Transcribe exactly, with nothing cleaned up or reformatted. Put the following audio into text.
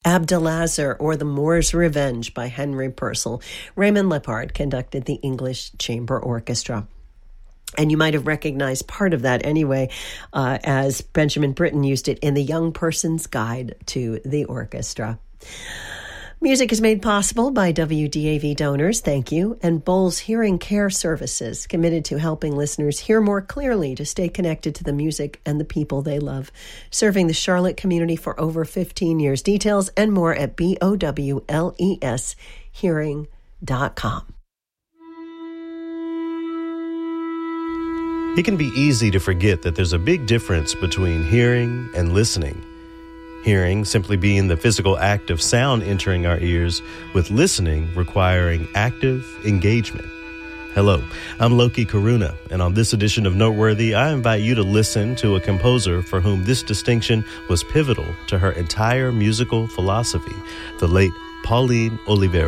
Abdelazar, or The Moor's Revenge by Henry Purcell. Raymond Lepard conducted the English Chamber Orchestra. And you might have recognized part of that anyway, uh, as Benjamin Britten used it in The Young Person's Guide to the Orchestra. Music is made possible by W D A V donors, thank you, and Bowles Hearing Care Services, committed to helping listeners hear more clearly to stay connected to the music and the people they love. Serving the Charlotte community for over fifteen years. Details and more at B O W L E S hearing dot com. It can be easy to forget that there's a big difference between hearing and listening. Hearing simply being the physical act of sound entering our ears, with listening requiring active engagement. Hello, I'm Loki Karuna, and on this edition of Noteworthy, I invite you to listen to a composer for whom this distinction was pivotal to her entire musical philosophy, the late Pauline Oliveira.